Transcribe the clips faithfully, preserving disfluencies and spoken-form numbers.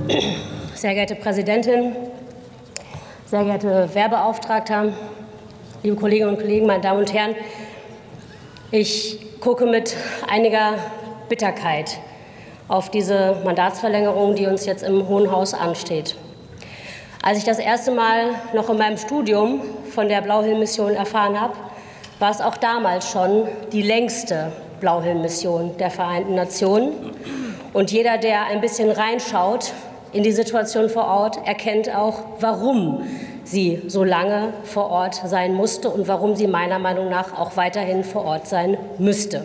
Sehr geehrte Präsidentin, sehr geehrte Wehrbeauftragter, liebe Kolleginnen und Kollegen, meine Damen und Herren! Ich gucke mit einiger Bitterkeit auf diese Mandatsverlängerung, die uns jetzt im Hohen Haus ansteht. Als ich das erste Mal noch in meinem Studium von der Blauhelm-Mission erfahren habe, war es auch damals schon die längste Blauhelm-Mission der Vereinten Nationen. Und jeder, der ein bisschen reinschaut in die Situation vor Ort, erkennt auch, warum sie so lange vor Ort sein musste und warum sie meiner Meinung nach auch weiterhin vor Ort sein müsste.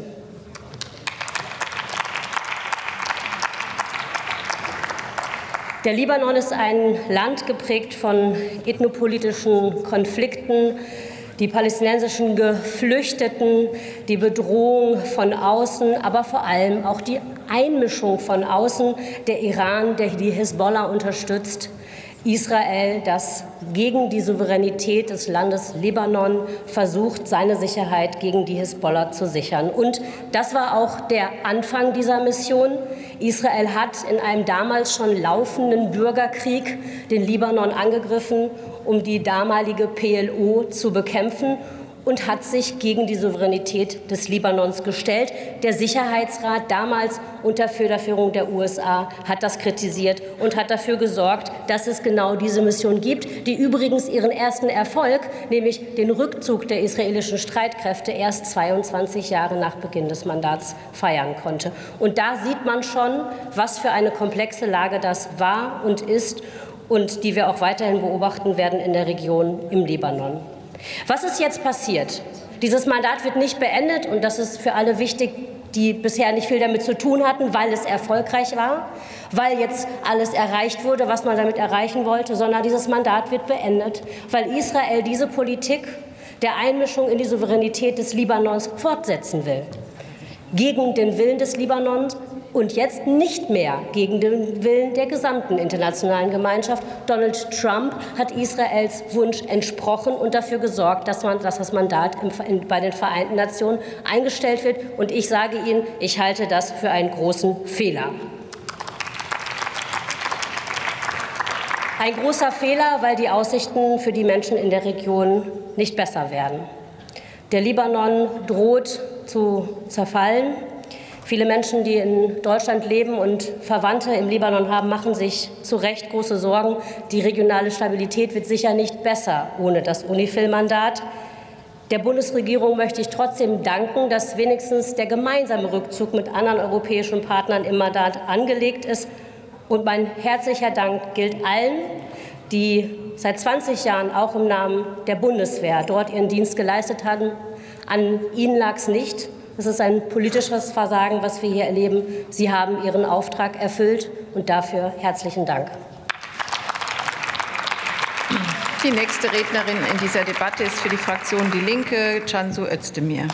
Der Libanon ist ein Land geprägt von ethnopolitischen Konflikten, die palästinensischen Geflüchteten, die Bedrohung von außen, aber vor allem auch die Einmischung von außen, der Iran, der die Hisbollah unterstützt, Israel, das gegen die Souveränität des Landes Libanon versucht, seine Sicherheit gegen die Hisbollah zu sichern. Und das war auch der Anfang dieser Mission. Israel hat in einem damals schon laufenden Bürgerkrieg den Libanon angegriffen, um die damalige P L O zu bekämpfen, und hat sich gegen die Souveränität des Libanons gestellt. Der Sicherheitsrat damals unter Federführung der U S A hat das kritisiert und hat dafür gesorgt, dass es genau diese Mission gibt, die übrigens ihren ersten Erfolg, nämlich den Rückzug der israelischen Streitkräfte, erst zweiundzwanzig Jahre nach Beginn des Mandats feiern konnte. Und da sieht man schon, was für eine komplexe Lage das war und ist und die wir auch weiterhin beobachten werden in der Region im Libanon. Was ist jetzt passiert? Dieses Mandat wird nicht beendet, und das ist für alle wichtig, die bisher nicht viel damit zu tun hatten, weil es erfolgreich war, weil jetzt alles erreicht wurde, was man damit erreichen wollte, sondern dieses Mandat wird beendet, weil Israel diese Politik der Einmischung in die Souveränität des Libanons fortsetzen will. Gegen den Willen des Libanons und jetzt nicht mehr gegen den Willen der gesamten internationalen Gemeinschaft. Donald Trump hat Israels Wunsch entsprochen und dafür gesorgt, dass, man, dass das Mandat im, bei den Vereinten Nationen eingestellt wird. Und ich sage Ihnen, ich halte das für einen großen Fehler. Ein großer Fehler, weil die Aussichten für die Menschen in der Region nicht besser werden. Der Libanon droht zu zerfallen. Viele Menschen, die in Deutschland leben und Verwandte im Libanon haben, machen sich zu Recht große Sorgen. Die regionale Stabilität wird sicher nicht besser ohne das UNIFIL-Mandat. Der Bundesregierung möchte ich trotzdem danken, dass wenigstens der gemeinsame Rückzug mit anderen europäischen Partnern im Mandat angelegt ist. Und mein herzlicher Dank gilt allen, die seit zwanzig Jahren auch im Namen der Bundeswehr dort ihren Dienst geleistet haben. An Ihnen lag es nicht. Es ist ein politisches Versagen, was wir hier erleben. Sie haben Ihren Auftrag erfüllt, und dafür herzlichen Dank. Die nächste Rednerin in dieser Debatte ist für die Fraktion Die Linke, Cansu Özdemir.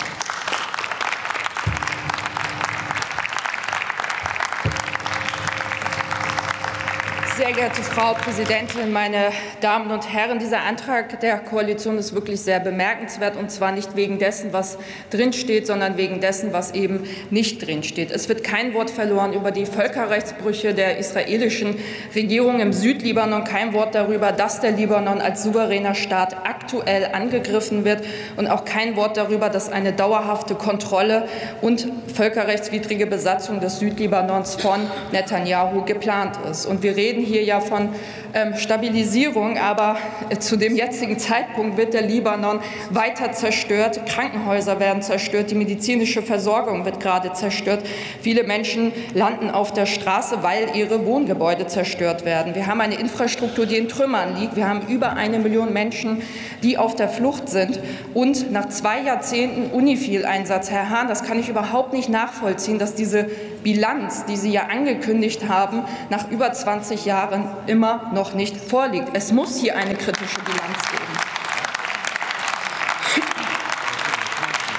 Sehr geehrte Frau Präsidentin, meine Damen und Herren! Dieser Antrag der Koalition ist wirklich sehr bemerkenswert, und zwar nicht wegen dessen, was drinsteht, sondern wegen dessen, was eben nicht drinsteht. Es wird kein Wort verloren über die Völkerrechtsbrüche der israelischen Regierung im Südlibanon, kein Wort darüber, dass der Libanon als souveräner Staat aktuell angegriffen wird, und auch kein Wort darüber, dass eine dauerhafte Kontrolle und völkerrechtswidrige Besatzung des Südlibanons von Netanyahu geplant ist. Und wir reden hier ja von ähm, Stabilisierung, aber äh, zu dem jetzigen Zeitpunkt wird der Libanon weiter zerstört. Krankenhäuser werden zerstört, die medizinische Versorgung wird gerade zerstört. Viele Menschen landen auf der Straße, weil ihre Wohngebäude zerstört werden. Wir haben eine Infrastruktur, die in Trümmern liegt. Wir haben über eine Million Menschen, die auf der Flucht sind. Und nach zwei Jahrzehnten UNIFIL-Einsatz, Herr Hahn, das kann ich überhaupt nicht nachvollziehen, dass diese Bilanz, die Sie ja angekündigt haben, nach über zwanzig Jahren immer noch nicht vorliegt. Es muss hier eine kritische Bilanz geben.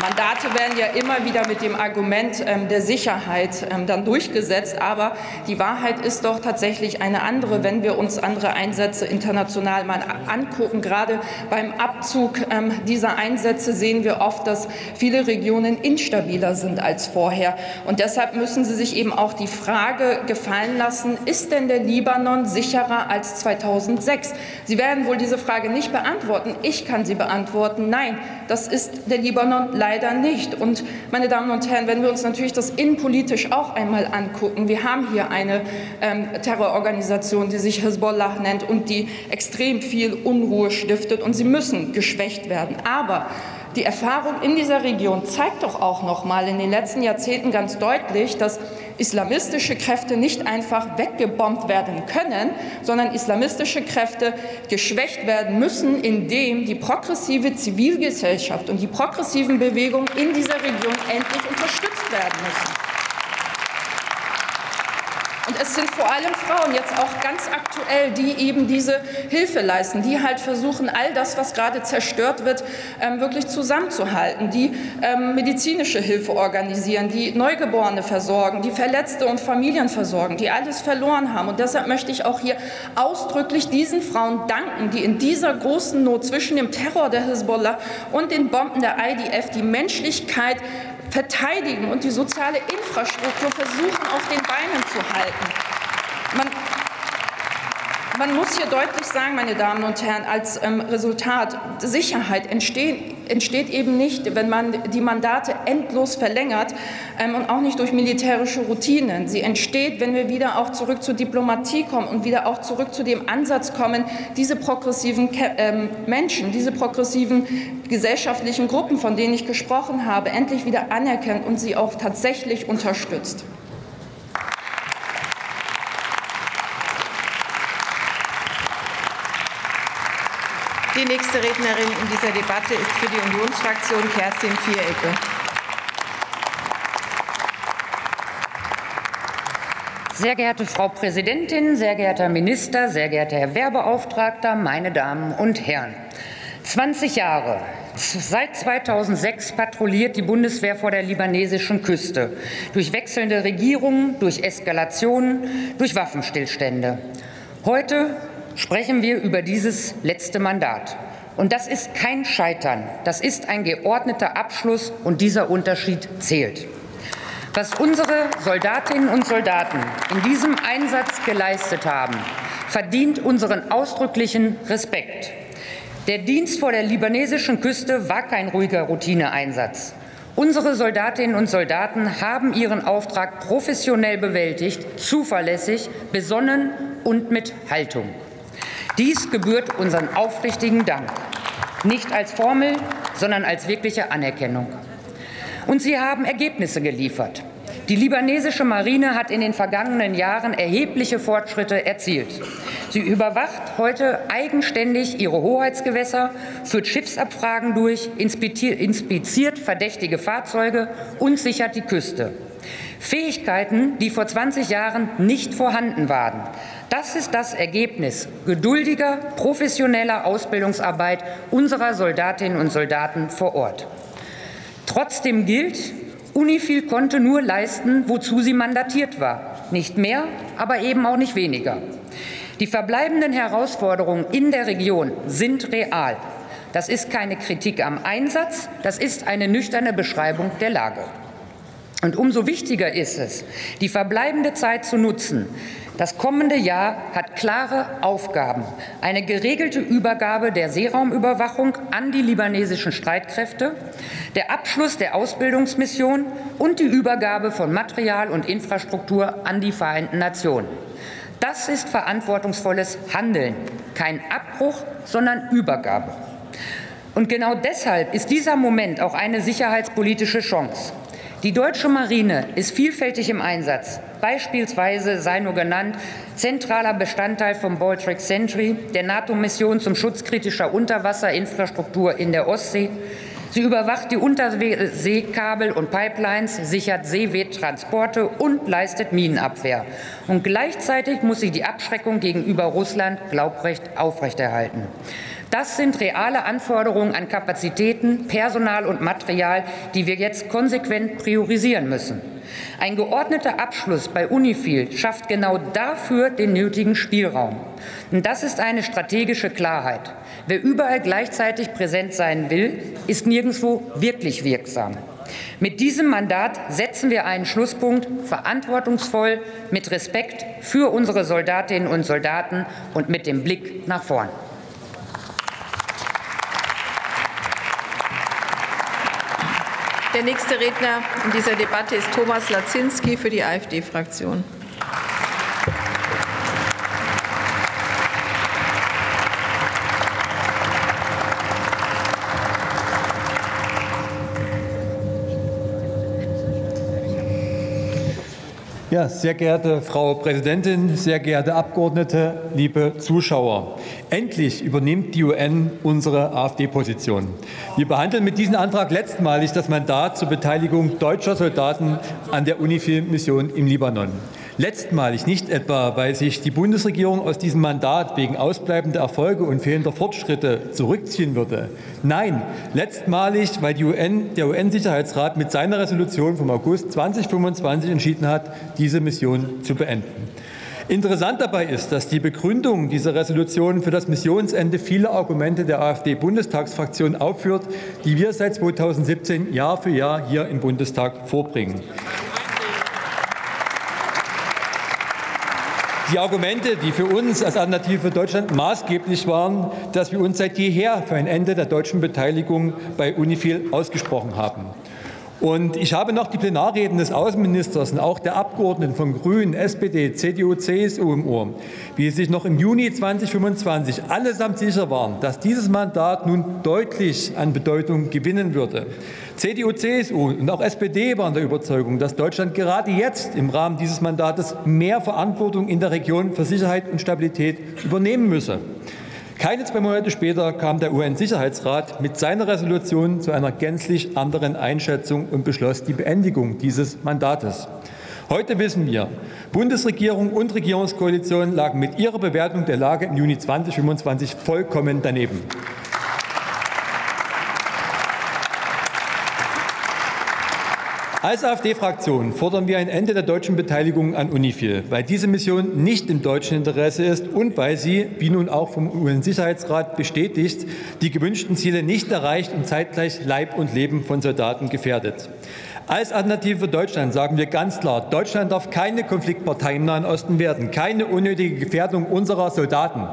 Mandate werden ja immer wieder mit dem Argument ähm, der Sicherheit ähm, dann durchgesetzt. Aber die Wahrheit ist doch tatsächlich eine andere, wenn wir uns andere Einsätze international mal angucken. Gerade beim Abzug ähm, dieser Einsätze sehen wir oft, dass viele Regionen instabiler sind als vorher. Und deshalb müssen Sie sich eben auch die Frage gefallen lassen, ist denn der Libanon sicherer als zweitausendsechs? Sie werden wohl diese Frage nicht beantworten. Ich kann sie beantworten. Nein, das ist der Libanon leider nicht. Und, meine Damen und Herren, wenn wir uns natürlich das innenpolitisch auch einmal angucken, wir haben hier eine ähm, Terrororganisation, die sich Hisbollah nennt und die extrem viel Unruhe stiftet, und sie müssen geschwächt werden. Aber die Erfahrung in dieser Region zeigt doch auch noch mal in den letzten Jahrzehnten ganz deutlich, dass islamistische Kräfte nicht einfach weggebombt werden können, sondern islamistische Kräfte geschwächt werden müssen, indem die progressive Zivilgesellschaft und die progressiven Bewegungen in dieser Region endlich unterstützt werden müssen. Und es sind vor allem Frauen, jetzt auch ganz aktuell, die eben diese Hilfe leisten, die halt versuchen, all das, was gerade zerstört wird, ähm, wirklich zusammenzuhalten, die ähm, medizinische Hilfe organisieren, die Neugeborene versorgen, die Verletzte und Familien versorgen, die alles verloren haben. Und deshalb möchte ich auch hier ausdrücklich diesen Frauen danken, die in dieser großen Not zwischen dem Terror der Hisbollah und den Bomben der I D F die Menschlichkeit verteidigen und die soziale Infrastruktur versuchen, auf den Beinen zu halten. Man, man muss hier deutlich sagen, meine Damen und Herren, als ähm, Resultat, Sicherheit entsteht, entsteht eben nicht, wenn man die Mandate endlos verlängert ähm, und auch nicht durch militärische Routinen. Sie entsteht, wenn wir wieder auch zurück zur Diplomatie kommen und wieder auch zurück zu dem Ansatz kommen, diese progressiven ähm, Menschen, diese progressiven gesellschaftlichen Gruppen, von denen ich gesprochen habe, endlich wieder anerkennt und sie auch tatsächlich unterstützt. Die nächste Rednerin in dieser Debatte ist für die Unionsfraktion Kerstin Vierecke. Sehr geehrte Frau Präsidentin, sehr geehrter Herr Minister, sehr geehrter Herr Wehrbeauftragter, meine Damen und Herren! zwanzig Jahre. Seit zweitausendsechs patrouilliert die Bundeswehr vor der libanesischen Küste. Durch wechselnde Regierungen, durch Eskalationen, durch Waffenstillstände. Heute sprechen wir über dieses letzte Mandat. Und das ist kein Scheitern, das ist ein geordneter Abschluss, und dieser Unterschied zählt. Was unsere Soldatinnen und Soldaten in diesem Einsatz geleistet haben, verdient unseren ausdrücklichen Respekt. Der Dienst vor der libanesischen Küste war kein ruhiger Routineeinsatz. Unsere Soldatinnen und Soldaten haben ihren Auftrag professionell bewältigt, zuverlässig, besonnen und mit Haltung. Dies gebührt unseren aufrichtigen Dank, nicht als Formel, sondern als wirkliche Anerkennung. Und sie haben Ergebnisse geliefert. Die libanesische Marine hat in den vergangenen Jahren erhebliche Fortschritte erzielt. Sie überwacht heute eigenständig ihre Hoheitsgewässer, führt Schiffsabfragen durch, inspiziert verdächtige Fahrzeuge und sichert die Küste. Fähigkeiten, die vor zwanzig Jahren nicht vorhanden waren. Das ist das Ergebnis geduldiger, professioneller Ausbildungsarbeit unserer Soldatinnen und Soldaten vor Ort. Trotzdem gilt, UNIFIL konnte nur leisten, wozu sie mandatiert war. Nicht mehr, aber eben auch nicht weniger. Die verbleibenden Herausforderungen in der Region sind real. Das ist keine Kritik am Einsatz, das ist eine nüchterne Beschreibung der Lage. Und umso wichtiger ist es, die verbleibende Zeit zu nutzen. Das kommende Jahr hat klare Aufgaben. Eine geregelte Übergabe der Seeraumüberwachung an die libanesischen Streitkräfte, der Abschluss der Ausbildungsmission und die Übergabe von Material und Infrastruktur an die Vereinten Nationen. Das ist verantwortungsvolles Handeln, kein Abbruch, sondern Übergabe. Und genau deshalb ist dieser Moment auch eine sicherheitspolitische Chance. Die deutsche Marine ist vielfältig im Einsatz. Beispielsweise sei nur genannt, zentraler Bestandteil vom Baltic Sentry, der NATO-Mission zum Schutz kritischer Unterwasserinfrastruktur in der Ostsee, Sie überwacht die Unterseekabel und Pipelines, sichert Seewehtransporte und leistet Minenabwehr. Und gleichzeitig muss sie die Abschreckung gegenüber Russland glaubrecht aufrechterhalten. Das sind reale Anforderungen an Kapazitäten, Personal und Material, die wir jetzt konsequent priorisieren müssen. Ein geordneter Abschluss bei UNIFIL schafft genau dafür den nötigen Spielraum. Und das ist eine strategische Klarheit. Wer überall gleichzeitig präsent sein will, ist nirgendwo wirklich wirksam. Mit diesem Mandat setzen wir einen Schlusspunkt, verantwortungsvoll, mit Respekt für unsere Soldatinnen und Soldaten und mit dem Blick nach vorn. Der nächste Redner in dieser Debatte ist Thomas Lazinski für die AfD-Fraktion. Ja, sehr geehrte Frau Präsidentin, sehr geehrte Abgeordnete, liebe Zuschauer! Endlich übernimmt die U N unsere AfD-Position. Wir behandeln mit diesem Antrag letztmalig das Mandat zur Beteiligung deutscher Soldaten an der UNIFIL-Mission im Libanon. Letztmalig nicht etwa, weil sich die Bundesregierung aus diesem Mandat wegen ausbleibender Erfolge und fehlender Fortschritte zurückziehen würde. Nein, letztmalig, weil die U N, der U N-Sicherheitsrat mit seiner Resolution vom August zweitausendfünfundzwanzig entschieden hat, diese Mission zu beenden. Interessant dabei ist, dass die Begründung dieser Resolution für das Missionsende viele Argumente der AfD-Bundestagsfraktion aufführt, die wir seit zweitausendsiebzehn Jahr für Jahr hier im Bundestag vorbringen. Die Argumente, die für uns als Alternative für Deutschland maßgeblich waren, dass wir uns seit jeher für ein Ende der deutschen Beteiligung bei UNIFIL ausgesprochen haben. Und ich habe noch die Plenarreden des Außenministers und auch der Abgeordneten von Grünen, S P D, C D U, C S U im Ohr, wie sie sich noch im Juni zweitausendfünfundzwanzig allesamt sicher waren, dass dieses Mandat nun deutlich an Bedeutung gewinnen würde. C D U, C S U und auch S P D waren der Überzeugung, dass Deutschland gerade jetzt im Rahmen dieses Mandates mehr Verantwortung in der Region für Sicherheit und Stabilität übernehmen müsse. Keine zwei Monate später kam der U N-Sicherheitsrat mit seiner Resolution zu einer gänzlich anderen Einschätzung und beschloss die Beendigung dieses Mandates. Heute wissen wir, Bundesregierung und Regierungskoalition lagen mit ihrer Bewertung der Lage im Juni zweitausendfünfundzwanzig vollkommen daneben. Als AfD-Fraktion fordern wir ein Ende der deutschen Beteiligung an UNIFIL, weil diese Mission nicht im deutschen Interesse ist und weil sie, wie nun auch vom U N-Sicherheitsrat bestätigt, die gewünschten Ziele nicht erreicht und zeitgleich Leib und Leben von Soldaten gefährdet. Als Alternative für Deutschland sagen wir ganz klar, Deutschland darf keine Konfliktpartei im Nahen Osten werden, keine unnötige Gefährdung unserer Soldaten.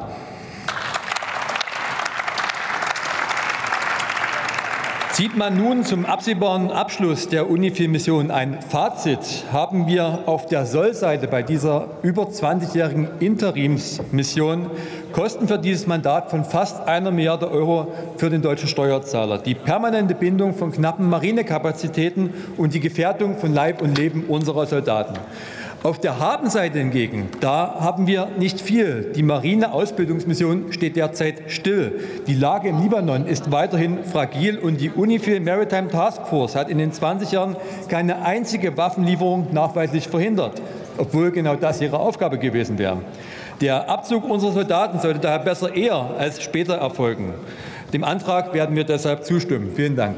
Zieht man nun zum absehbaren Abschluss der UNIFIL-Mission ein Fazit, haben wir auf der Soll-Seite bei dieser über zwanzigjährigen Interimsmission Kosten für dieses Mandat von fast einer Milliarde Euro für den deutschen Steuerzahler, die permanente Bindung von knappen Marinekapazitäten und die Gefährdung von Leib und Leben unserer Soldaten. Auf der Habenseite hingegen, da haben wir nicht viel. Die Marine-Ausbildungsmission steht derzeit still. Die Lage im Libanon ist weiterhin fragil und die UNIFIL Maritime Task Force hat in den zwanzig Jahren keine einzige Waffenlieferung nachweislich verhindert, obwohl genau das ihre Aufgabe gewesen wäre. Der Abzug unserer Soldaten sollte daher besser eher als später erfolgen. Dem Antrag werden wir deshalb zustimmen. Vielen Dank.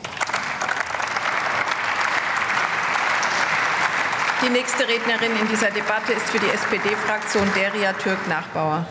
Die nächste Rednerin in dieser Debatte ist für die S P D-Fraktion Derya Türk-Nachbauer.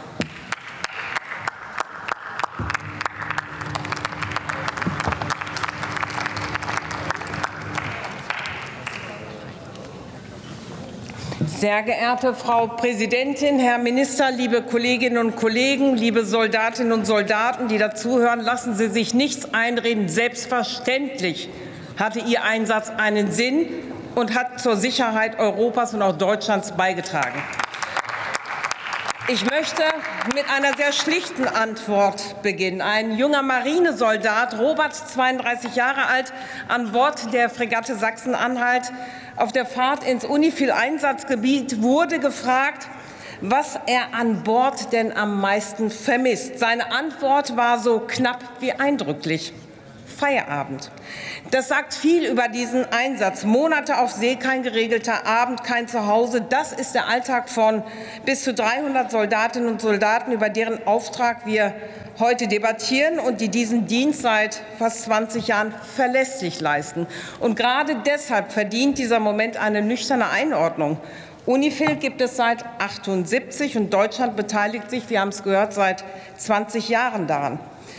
Sehr geehrte Frau Präsidentin, Herr Minister, liebe Kolleginnen und Kollegen, liebe Soldatinnen und Soldaten, die dazuhören, lassen Sie sich nichts einreden. Selbstverständlich hatte Ihr Einsatz einen Sinn und hat zur Sicherheit Europas und auch Deutschlands beigetragen. Ich möchte mit einer sehr schlichten Antwort beginnen. Ein junger Marinesoldat, Robert, zweiunddreißig Jahre alt, an Bord der Fregatte Sachsen-Anhalt auf der Fahrt ins UNIFIL-Einsatzgebiet wurde gefragt, was er an Bord denn am meisten vermisst. Seine Antwort war so knapp wie eindrücklich: Feierabend. Das sagt viel über diesen Einsatz. Monate auf See, kein geregelter Abend, kein Zuhause. Das ist der Alltag von bis zu dreihundert Soldatinnen und Soldaten, über deren Auftrag wir heute debattieren und die diesen Dienst seit fast zwanzig Jahren verlässlich leisten. Und gerade deshalb verdient dieser Moment eine nüchterne Einordnung. UNIFIL gibt es seit achtundsiebzig und Deutschland beteiligt sich, wir haben es gehört, seit zwanzig Jahren daran.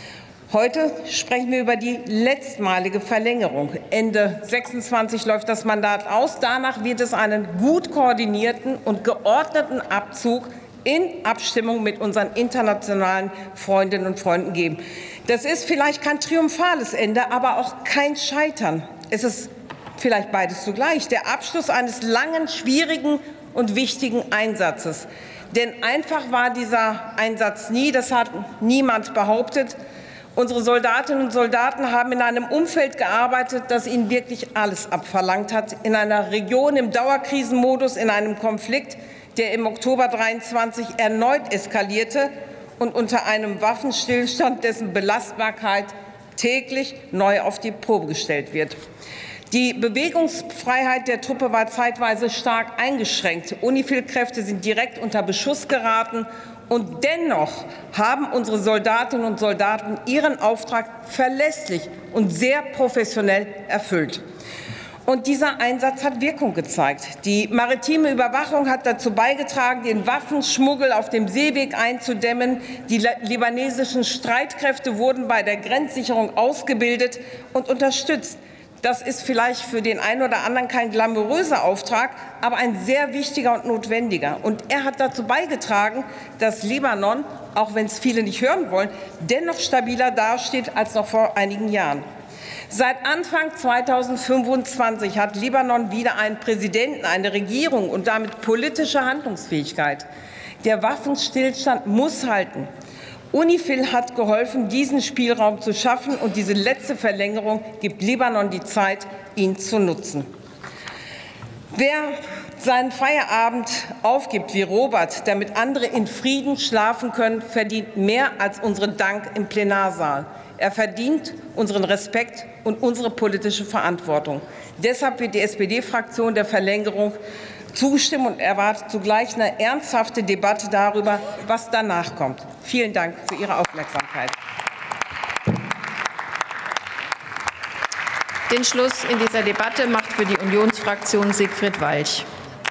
Heute sprechen wir über die letztmalige Verlängerung. Ende sechsundzwanzig läuft das Mandat aus. Danach wird es einen gut koordinierten und geordneten Abzug in Abstimmung mit unseren internationalen Freundinnen und Freunden geben. Das ist vielleicht kein triumphales Ende, aber auch kein Scheitern. Es ist vielleicht beides zugleich. Der Abschluss eines langen, schwierigen und wichtigen Einsatzes. Denn einfach war dieser Einsatz nie, das hat niemand behauptet. Unsere Soldatinnen und Soldaten haben in einem Umfeld gearbeitet, das ihnen wirklich alles abverlangt hat. In einer Region im Dauerkrisenmodus, in einem Konflikt, der im Oktober dreiundzwanzig erneut eskalierte und unter einem Waffenstillstand, dessen Belastbarkeit täglich neu auf die Probe gestellt wird. Die Bewegungsfreiheit der Truppe war zeitweise stark eingeschränkt. UNIFIL-Kräfte sind direkt unter Beschuss geraten. Und dennoch haben unsere Soldatinnen und Soldaten ihren Auftrag verlässlich und sehr professionell erfüllt. Und dieser Einsatz hat Wirkung gezeigt. Die maritime Überwachung hat dazu beigetragen, den Waffenschmuggel auf dem Seeweg einzudämmen. Die libanesischen Streitkräfte wurden bei der Grenzsicherung ausgebildet und unterstützt. Das ist vielleicht für den einen oder anderen kein glamouröser Auftrag, aber ein sehr wichtiger und notwendiger. Und er hat dazu beigetragen, dass Libanon, auch wenn es viele nicht hören wollen, dennoch stabiler dasteht als noch vor einigen Jahren. Seit Anfang zweitausendfünfundzwanzig hat Libanon wieder einen Präsidenten, eine Regierung und damit politische Handlungsfähigkeit. Der Waffenstillstand muss halten. UNIFIL hat geholfen, diesen Spielraum zu schaffen, und diese letzte Verlängerung gibt Libanon die Zeit, ihn zu nutzen. Wer seinen Feierabend aufgibt wie Robert, damit andere in Frieden schlafen können, verdient mehr als unseren Dank im Plenarsaal. Er verdient unseren Respekt und unsere politische Verantwortung. Deshalb wird die S P D-Fraktion der Verlängerung zustimmen und erwartet zugleich eine ernsthafte Debatte darüber, was danach kommt. Vielen Dank für Ihre Aufmerksamkeit. Den Schluss in dieser Debatte macht für die Unionsfraktion Siegfried Walch.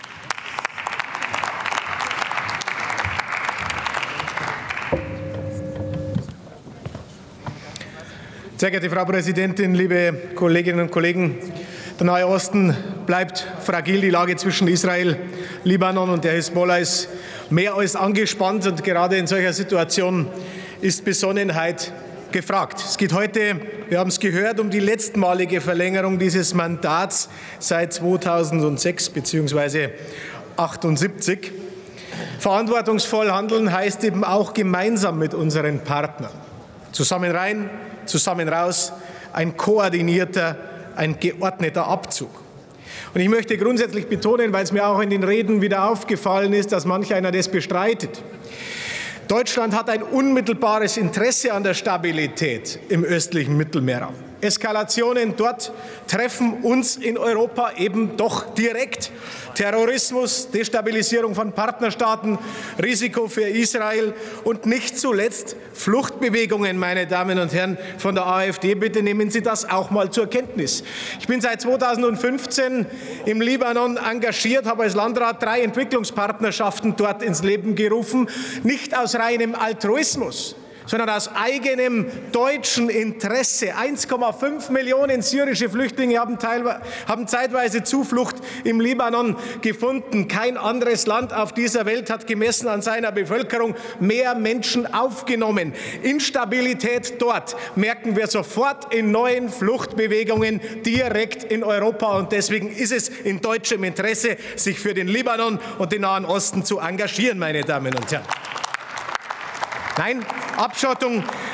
Sehr geehrte Frau Präsidentin, liebe Kolleginnen und Kollegen! Der Nahe Osten bleibt fragil. Die Lage zwischen Israel, Libanon und der Hisbollah ist mehr als angespannt. Und gerade in solcher Situation ist Besonnenheit gefragt. Es geht heute, wir haben es gehört, um die letztmalige Verlängerung dieses Mandats seit zweitausendsechs bzw. achtundsiebzig. Verantwortungsvoll handeln heißt eben auch gemeinsam mit unseren Partnern. Zusammen rein, zusammen raus, ein koordinierter, ein geordneter Abzug. Und ich möchte grundsätzlich betonen, weil es mir auch in den Reden wieder aufgefallen ist, dass manch einer das bestreitet. Deutschland hat ein unmittelbares Interesse an der Stabilität im östlichen Mittelmeerraum. Eskalationen dort treffen uns in Europa eben doch direkt. Terrorismus, Destabilisierung von Partnerstaaten, Risiko für Israel und nicht zuletzt Fluchtbewegungen, meine Damen und Herren von der AfD. Bitte nehmen Sie das auch mal zur Kenntnis. Ich bin seit zweitausendfünfzehn im Libanon engagiert, habe als Landrat drei Entwicklungspartnerschaften dort ins Leben gerufen, nicht aus reinem Altruismus, sondern aus eigenem deutschen Interesse. eins Komma fünf Millionen syrische Flüchtlinge haben, teilweise, haben zeitweise Zuflucht im Libanon gefunden. Kein anderes Land auf dieser Welt hat gemessen an seiner Bevölkerung mehr Menschen aufgenommen. Instabilität dort merken wir sofort in neuen Fluchtbewegungen direkt in Europa. Und deswegen ist es in deutschem Interesse, sich für den Libanon und den Nahen Osten zu engagieren, meine Damen und Herren. Nein, Abschottung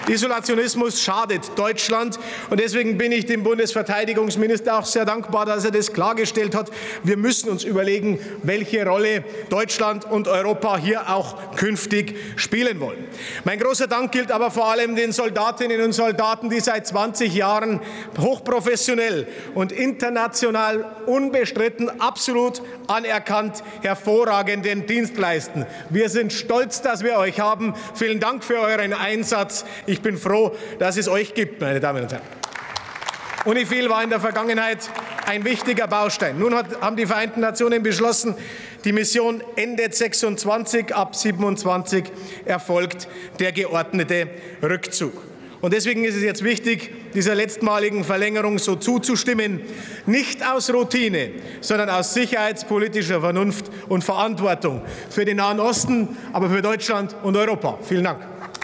Isolationismus schadet Deutschland. Und deswegen bin ich dem Bundesverteidigungsminister auch sehr dankbar, dass er das klargestellt hat. Wir müssen uns überlegen, welche Rolle Deutschland und Europa hier auch künftig spielen wollen. Mein großer Dank gilt aber vor allem den Soldatinnen und Soldaten, die seit zwanzig Jahren hochprofessionell und international unbestritten, absolut anerkannt, hervorragenden Dienst leisten. Wir sind stolz, dass wir euch haben. Vielen Dank für euren Einsatz. Ich bin froh, dass es euch gibt, meine Damen und Herren. UNIFIL war in der Vergangenheit ein wichtiger Baustein. Nun hat, haben die Vereinten Nationen beschlossen, die Mission endet sechsundzwanzig, ab siebenundzwanzig erfolgt der geordnete Rückzug. Und deswegen ist es jetzt wichtig, dieser letztmaligen Verlängerung so zuzustimmen, nicht aus Routine, sondern aus sicherheitspolitischer Vernunft und Verantwortung für den Nahen Osten, aber für Deutschland und Europa. Vielen Dank.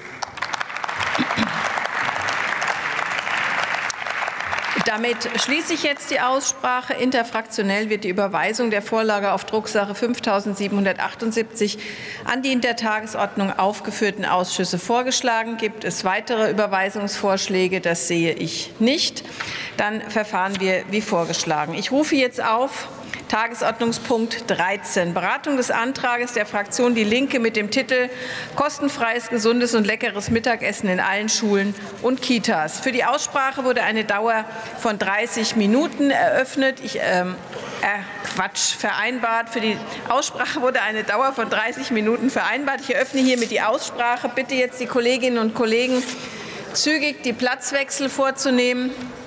Damit schließe ich jetzt die Aussprache. Interfraktionell wird die Überweisung der Vorlage auf Drucksache fünftausendsiebenhundertachtundsiebzig an die in der Tagesordnung aufgeführten Ausschüsse vorgeschlagen. Gibt es weitere Überweisungsvorschläge? Das sehe ich nicht. Dann verfahren wir wie vorgeschlagen. Ich rufe jetzt auf Tagesordnungspunkt dreizehn, Beratung des Antrags der Fraktion Die Linke mit dem Titel Kostenfreies, gesundes und leckeres Mittagessen in allen Schulen und Kitas. Für die Aussprache wurde eine Dauer von dreißig Minuten eröffnet. Ich, ähm, äh, Quatsch, vereinbart. Für die Aussprache wurde eine Dauer von dreißig Minuten vereinbart. Ich eröffne hiermit die Aussprache. Bitte jetzt die Kolleginnen und Kollegen, zügig die Platzwechsel vorzunehmen.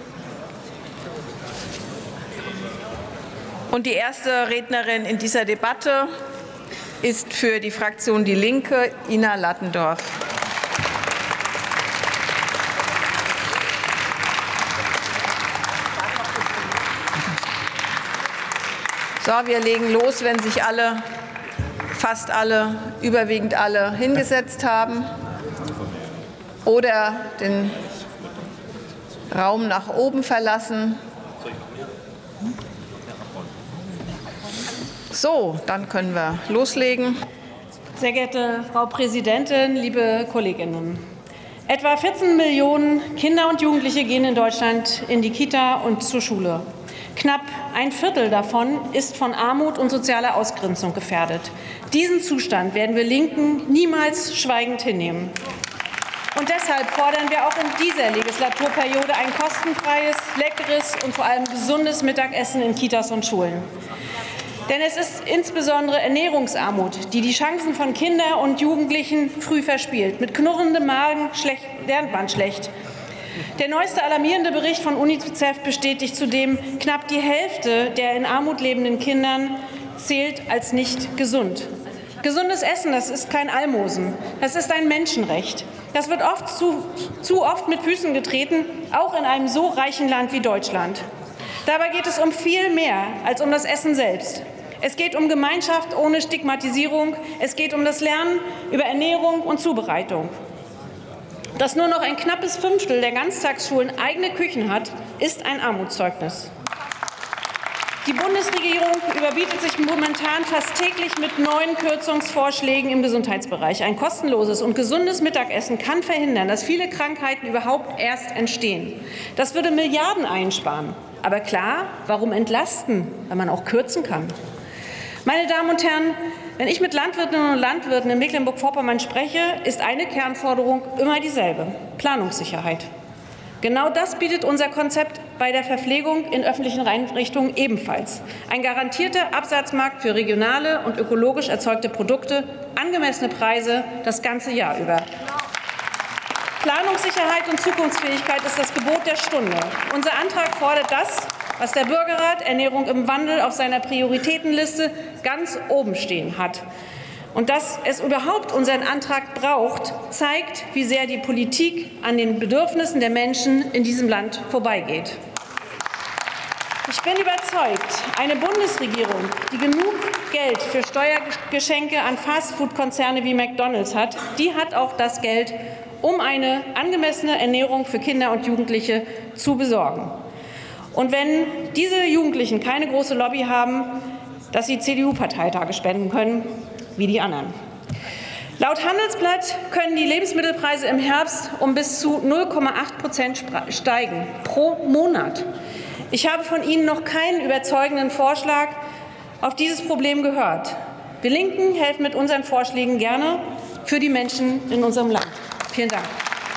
Und die erste Rednerin in dieser Debatte ist für die Fraktion Die Linke Ina Lattendorf. So, wir legen los, wenn sich alle, fast alle, überwiegend alle hingesetzt haben oder den Raum nach oben verlassen. So, dann können wir loslegen. Sehr geehrte Frau Präsidentin, liebe Kolleginnen! Etwa vierzehn Millionen Kinder und Jugendliche gehen in Deutschland in die Kita und zur Schule. Knapp ein Viertel davon ist von Armut und sozialer Ausgrenzung gefährdet. Diesen Zustand werden wir Linken niemals schweigend hinnehmen. Und deshalb fordern wir auch in dieser Legislaturperiode ein kostenfreies, leckeres und vor allem gesundes Mittagessen in Kitas und Schulen. Denn es ist insbesondere Ernährungsarmut, die die Chancen von Kindern und Jugendlichen früh verspielt. Mit knurrendem Magen schlecht, lernt man schlecht. Der neueste alarmierende Bericht von UNICEF bestätigt zudem, knapp die Hälfte der in Armut lebenden Kindern zählt als nicht gesund. Gesundes Essen, das ist kein Almosen, das ist ein Menschenrecht. Das wird oft zu, zu oft mit Füßen getreten, auch in einem so reichen Land wie Deutschland. Dabei geht es um viel mehr als um das Essen selbst. Es geht um Gemeinschaft ohne Stigmatisierung. Es geht um das Lernen über Ernährung und Zubereitung. Dass nur noch ein knappes Fünftel der Ganztagsschulen eigene Küchen hat, ist ein Armutszeugnis. Die Bundesregierung überbietet sich momentan fast täglich mit neuen Kürzungsvorschlägen im Gesundheitsbereich. Ein kostenloses und gesundes Mittagessen kann verhindern, dass viele Krankheiten überhaupt erst entstehen. Das würde Milliarden einsparen. Aber klar, warum entlasten, wenn man auch kürzen kann? Meine Damen und Herren, wenn ich mit Landwirtinnen und Landwirten in Mecklenburg-Vorpommern spreche, ist eine Kernforderung immer dieselbe: Planungssicherheit. Genau das bietet unser Konzept bei der Verpflegung in öffentlichen Einrichtungen ebenfalls. Ein garantierter Absatzmarkt für regionale und ökologisch erzeugte Produkte, angemessene Preise das ganze Jahr über. Planungssicherheit und Zukunftsfähigkeit ist das Gebot der Stunde. Unser Antrag fordert das, was der Bürgerrat Ernährung im Wandel auf seiner Prioritätenliste ganz oben stehen hat. Und dass es überhaupt unseren Antrag braucht, zeigt, wie sehr die Politik an den Bedürfnissen der Menschen in diesem Land vorbeigeht. Ich bin überzeugt, eine Bundesregierung, die genug Geld für Steuergeschenke an Fastfood-Konzerne wie McDonald's hat, die hat auch das Geld, um eine angemessene Ernährung für Kinder und Jugendliche zu besorgen. Und wenn diese Jugendlichen keine große Lobby haben, dass sie C D U-Parteitage spenden können, wie die anderen. Laut Handelsblatt können die Lebensmittelpreise im Herbst um bis zu null Komma acht Prozent steigen pro Monat. Ich habe von Ihnen noch keinen überzeugenden Vorschlag auf dieses Problem gehört. Wir Linken helfen mit unseren Vorschlägen gerne für die Menschen in unserem Land. Vielen Dank.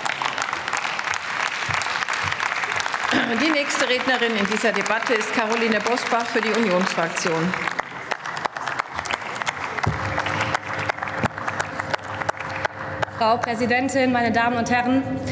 Die nächste Rednerin in dieser Debatte ist Caroline Bosbach für die Unionsfraktion. Frau Präsidentin, meine Damen und Herren!